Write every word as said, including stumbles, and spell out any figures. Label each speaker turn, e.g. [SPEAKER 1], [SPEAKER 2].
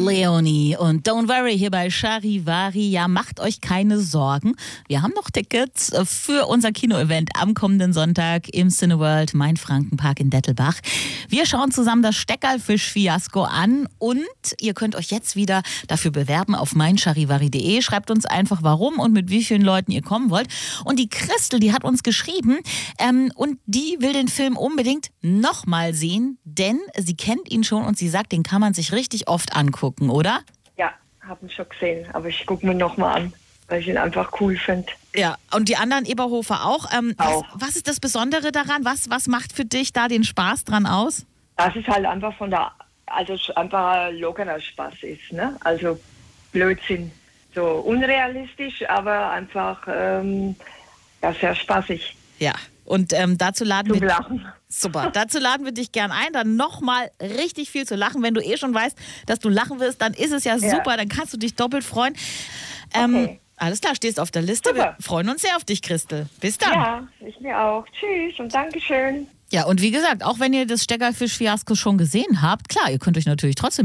[SPEAKER 1] Leonie und Don't Worry hier bei Charivari. Ja, macht euch keine Sorgen. Wir haben noch Tickets für unser Kino-Event am kommenden Sonntag im Cineworld Main-Franken-Park in Dettelbach. Wir schauen zusammen das Steckerlfisch-Fiasko an und ihr könnt euch jetzt wieder dafür bewerben auf mein charivari punkt de. Schreibt uns einfach, warum und mit wie vielen Leuten ihr kommen wollt. Und die Christel, die hat uns geschrieben ähm, und die will den Film unbedingt nochmal sehen, denn sie kennt ihn schon und sie sagt, den kann man sich richtig oft angucken, oder?
[SPEAKER 2] Ja, habe ihn schon gesehen, aber ich gucke mir nochmal an, weil ich ihn einfach cool finde.
[SPEAKER 1] Ja, und die anderen Eberhofer auch. Ähm,
[SPEAKER 2] auch.
[SPEAKER 1] Was, was ist das Besondere daran? Was, was macht für dich da den Spaß dran aus?
[SPEAKER 2] Das ist halt einfach von der, also einfach ein lockerer Spaß ist, ne? Also Blödsinn, so unrealistisch, aber einfach ähm, ja, sehr spaßig.
[SPEAKER 1] Ja, und ähm, dazu laden
[SPEAKER 2] Zum
[SPEAKER 1] wir
[SPEAKER 2] Lachen.
[SPEAKER 1] Super, dazu laden wir dich gern ein, dann nochmal richtig viel zu lachen. Wenn du eh schon weißt, dass du lachen wirst, dann ist es ja,
[SPEAKER 2] Ja.
[SPEAKER 1] super, dann kannst du dich doppelt freuen. Ähm,
[SPEAKER 2] Okay.
[SPEAKER 1] Alles klar, stehst auf der Liste.
[SPEAKER 2] Super.
[SPEAKER 1] Wir freuen uns sehr auf dich, Christel. Bis dann.
[SPEAKER 2] Ja, ich mir auch. Tschüss und Dankeschön.
[SPEAKER 1] Ja, und wie gesagt, auch wenn ihr das Steckerlfisch-Fiasko schon gesehen habt, klar, ihr könnt euch natürlich trotzdem